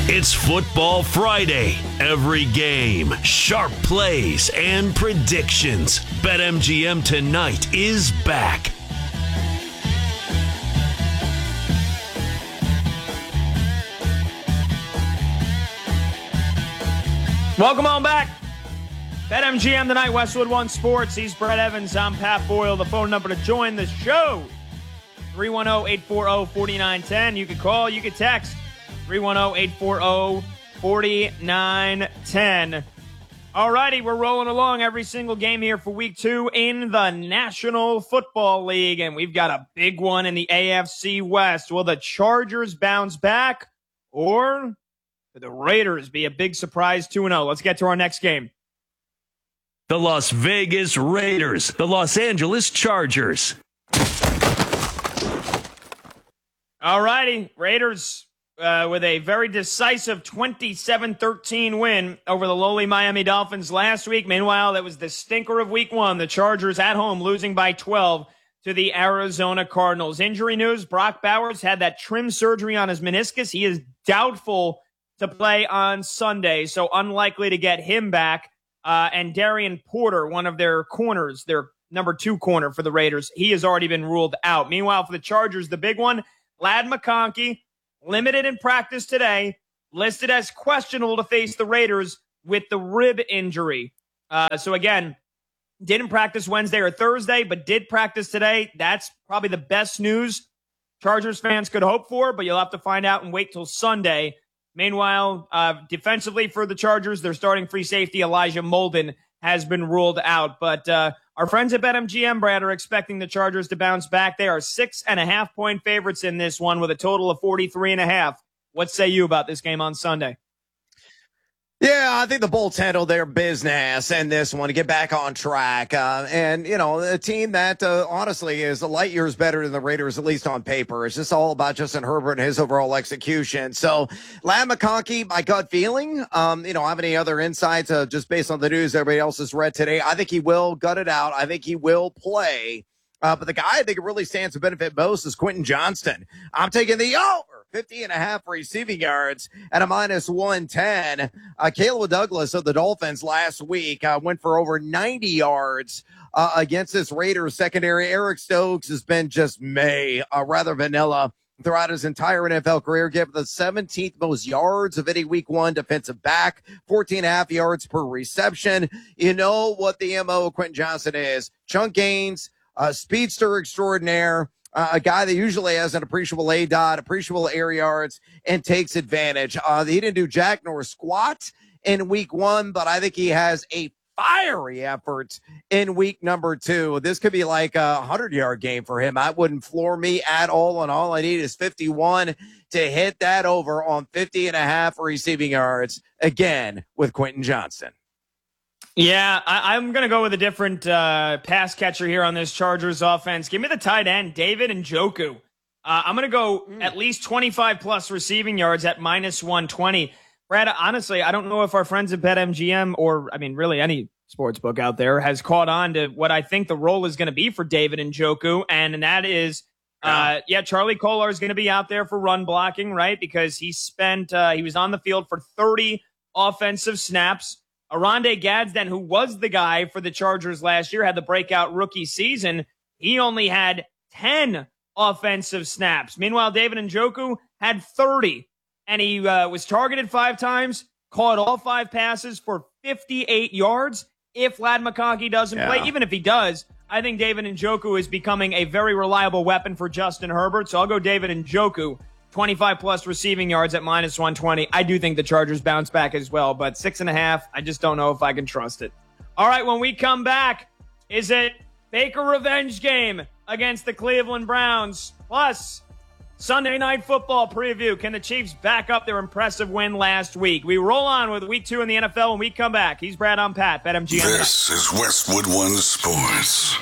It's Football Friday. Every game, sharp plays, and predictions. BetMGM Tonight is back. Welcome on back. BetMGM Tonight, Westwood One Sports. He's Brett Evans. I'm Pat Boyle. The phone number to join the show, 310-840-4910. You can call, you can text. 310-840-4910. All righty, we're rolling along every single game here for week 2 in the National Football League, and we've got a big one in the AFC West. Will the Chargers bounce back, or will the Raiders be a big surprise 2-0? Let's get to our next game. The Las Vegas Raiders, the Los Angeles Chargers. All righty, Raiders with a very decisive 27-13 win over the lowly Miami Dolphins last week. Meanwhile, that was the stinker of week 1. The Chargers at home losing by 12 to the Arizona Cardinals. Injury news, Brock Bowers had that trim surgery on his meniscus. He is doubtful to play on Sunday, so unlikely to get him back. And Darian Porter, one of their corners, their number 2 corner for the Raiders, he has already been ruled out. Meanwhile, for the Chargers, the big one, Ladd McConkey, limited in practice today, listed as questionable to face the Raiders with the rib injury. So again, didn't practice Wednesday or Thursday, but did practice today. That's probably the best news Chargers fans could hope for, but you'll have to find out and wait till Sunday. Meanwhile, defensively for the Chargers, their starting free safety, Elijah Molden, has been ruled out. But our friends at BetMGM, Brad, are expecting the Chargers to bounce back. They are 6.5-point favorites in this one with a total of 43.5. What say you about this game on Sunday? Yeah, I think the Bolts handled their business in this one to get back on track. And, you know, a team that honestly is a light years better than the Raiders, at least on paper. It's just all about Justin Herbert and his overall execution. So, Ladd McConkey, my gut feeling, you know, have any other insights just based on the news everybody else has read today? I think he will gut it out. I think he will play. But the guy I think really stands to benefit most is Quentin Johnston. I'm taking the over 50.5 receiving yards at a -110. Caleb Douglas of the Dolphins last week went for over 90 yards against this Raiders secondary. Eric Stokes has been just rather vanilla throughout his entire NFL career, gave the 17th most yards of any week 1 defensive back, 14.5 yards per reception. You know what the MO of Quentin Johnston is. Chunk gains, speedster extraordinaire, a guy that usually has an appreciable ADOT, appreciable air yards, and takes advantage. He didn't do jack nor squat in week 1, but I think he has a fiery effort in week number 2. This could be like a 100-yard game for him. That wouldn't floor me at all, and all I need is 51 to hit that over on 50.5 receiving yards, again, with Quentin Johnston. Yeah, I'm going to go with a different pass catcher here on this Chargers offense. Give me the tight end, David Njoku. I'm going to go at least 25-plus receiving yards at -120. Brad, honestly, I don't know if our friends at BetMGM or, I mean, really any sports book out there has caught on to what I think the role is going to be for David Njoku, and that is, Charlie Kolar is going to be out there for run blocking, right? Because he was on the field for 30 offensive snaps. Oronde Gadsden, who was the guy for the Chargers last year, had the breakout rookie season. He only had 10 offensive snaps. Meanwhile, David Njoku had 30, and he was targeted 5 times, caught all 5 passes for 58 yards. If Ladd McConkey doesn't play, even if he does, I think David Njoku is becoming a very reliable weapon for Justin Herbert. So I'll go David Njoku. 25-plus receiving yards at -120. I do think the Chargers bounce back as well, but 6.5, I just don't know if I can trust it. All right, when we come back, is it Baker revenge game against the Cleveland Browns? Plus, Sunday Night Football preview. Can the Chiefs back up their impressive win last week? We roll on with week 2 in the NFL when we come back. He's Brad, I'm Pat, BetMGM. This is Westwood One Sports.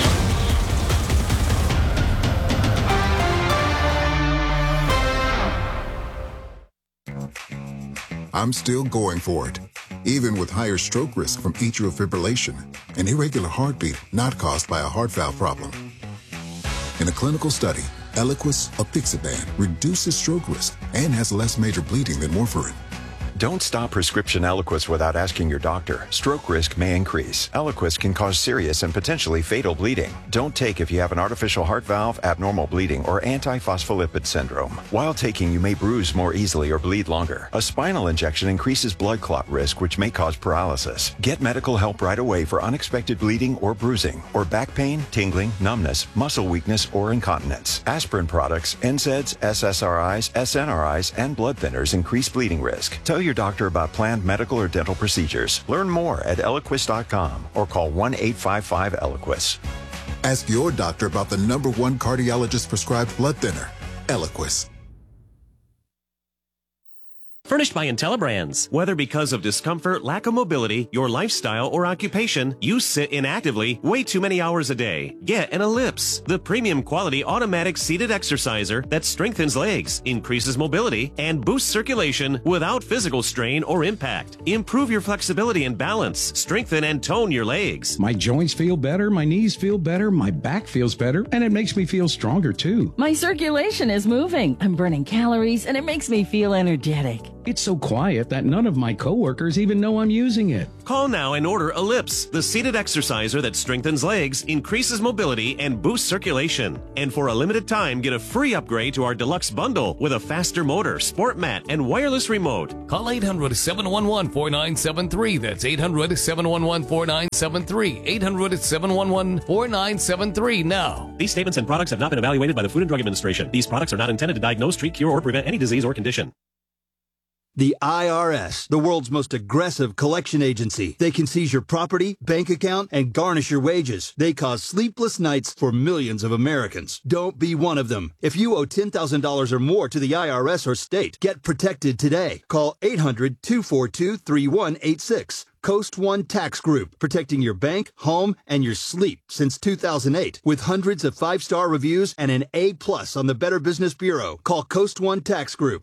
I'm still going for it, even with higher stroke risk from atrial fibrillation, an irregular heartbeat not caused by a heart valve problem. In a clinical study, Eliquis, apixaban, reduces stroke risk and has less major bleeding than warfarin. Don't stop prescription Eliquis without asking your doctor. Stroke risk may increase. Eliquis can cause serious and potentially fatal bleeding. Don't take if you have an artificial heart valve, abnormal bleeding, or antiphospholipid syndrome. While taking, you may bruise more easily or bleed longer. A spinal injection increases blood clot risk, which may cause paralysis. Get medical help right away for unexpected bleeding or bruising, or back pain, tingling, numbness, muscle weakness, or incontinence. Aspirin products, NSAIDs, SSRIs, SNRIs, and blood thinners increase bleeding risk. Tell your doctor about planned medical or dental procedures. Learn more at Eliquis.com or call 1-855-ELIQUIS. Ask your doctor about the #1 cardiologist prescribed blood thinner, Eliquis. Furnished by IntelliBrands. Whether because of discomfort, lack of mobility, your lifestyle, or occupation, you sit inactively way too many hours a day. Get an Ellipse, the premium quality automatic seated exerciser that strengthens legs, increases mobility, and boosts circulation without physical strain or impact. Improve your flexibility and balance, strengthen and tone your legs. My joints feel better, my knees feel better, my back feels better, and it makes me feel stronger too. My circulation is moving. I'm burning calories, and it makes me feel energetic. It's so quiet that none of my coworkers even know I'm using it. Call now and order Ellipse, the seated exerciser that strengthens legs, increases mobility, and boosts circulation. And for a limited time, get a free upgrade to our deluxe bundle with a faster motor, sport mat, and wireless remote. Call 800-711-4973. That's 800-711-4973. 800-711-4973 now. These statements and products have not been evaluated by the Food and Drug Administration. These products are not intended to diagnose, treat, cure, or prevent any disease or condition. The IRS, the world's most aggressive collection agency. They can seize your property, bank account, and garnish your wages. They cause sleepless nights for millions of Americans. Don't be one of them. If you owe $10,000 or more to the IRS or state, get protected today. Call 800-242-3186. Coast One Tax Group, protecting your bank, home, and your sleep since 2008. With hundreds of 5-star reviews and an A+ on the Better Business Bureau. Call Coast One Tax Group,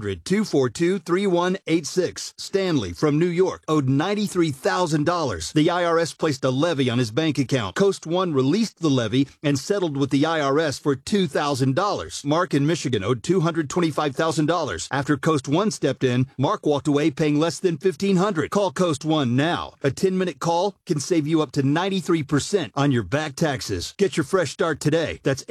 800-242-3186. Stanley from New York owed $93,000. The IRS placed a levy on his bank account. Coast One released the levy and settled with the IRS for $2,000. Mark in Michigan owed $225,000. After Coast One stepped in, Mark walked away paying less than $1,500. Call Coast One now. A 10-minute call can save you up to 93% on your back taxes. Get your fresh start today. That's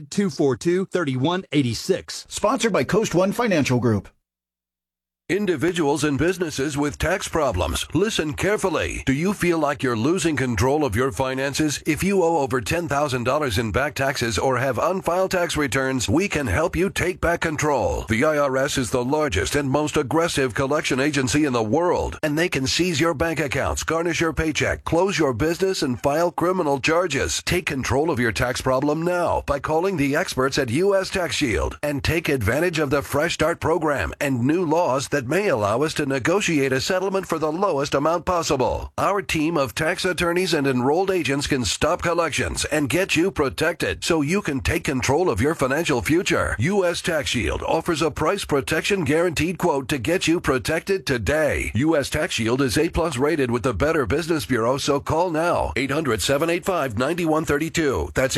800-242-3186. Sponsored by Coast One Financial Group. Individuals and businesses with tax problems, listen carefully. Do you feel like you're losing control of your finances? If you owe over $10,000 in back taxes or have unfiled tax returns, we can help you take back control. The IRS is the largest and most aggressive collection agency in the world, and they can seize your bank accounts, garnish your paycheck, close your business, and file criminal charges. Take control of your tax problem now by calling the experts at U.S. Tax Shield and take advantage of the Fresh Start program and new laws that may allow us to negotiate a settlement for the lowest amount possible. Our team of tax attorneys and enrolled agents can stop collections and get you protected so you can take control of your financial future. U.S. Tax Shield offers a price protection guaranteed quote to get you protected today. U.S. Tax Shield is A+ rated with the Better Business Bureau, so call now. 800-785-9132. That's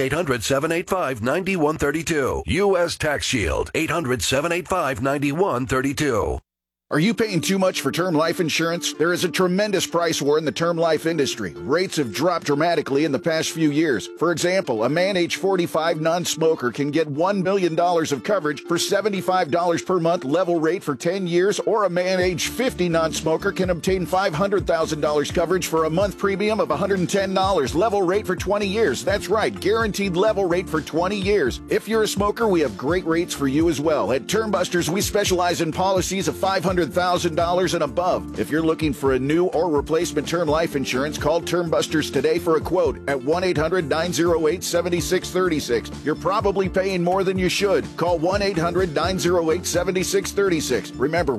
800-785-9132. U.S. Tax Shield. 800-785-9132. Are you paying too much for term life insurance? There is a tremendous price war in the term life industry. Rates have dropped dramatically in the past few years. For example, a man age 45 non-smoker can get $1 million of coverage for $75 per month level rate for 10 years, or a man age 50 non-smoker can obtain $500,000 coverage for a month premium of $110 level rate for 20 years. That's right, guaranteed level rate for 20 years. If you're a smoker, we have great rates for you as well. At Termbusters, we specialize in policies of $500,000 and above. If you're looking for a new or replacement term life insurance, call Termbusters today for a quote at 1-800-908-7636. You're probably paying more than you should. Call 1-800-908-7636. Remember,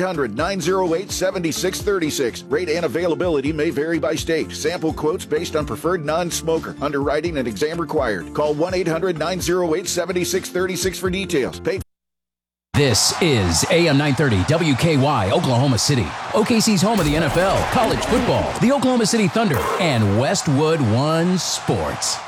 1-800-908-7636. Rate and availability may vary by state. Sample quotes based on preferred non-smoker. Underwriting and exam required. Call 1-800-908-7636 for details. Pay. This is AM 930 WKY, Oklahoma City. OKC's home of the NFL, college football, the Oklahoma City Thunder, and Westwood One Sports.